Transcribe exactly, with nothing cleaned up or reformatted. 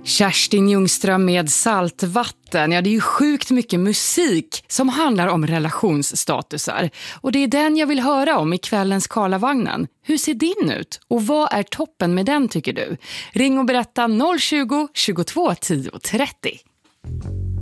Kerstin Ljungström med Saltvatten. Ja, det är ju sjukt mycket musik som handlar om relationsstatusar. Och det är den jag vill höra om i kvällens Karlavagnen. Hur ser din ut? Och vad är toppen med den tycker du? Ring och berätta noll tjugo, tjugotvå, tio, trettio.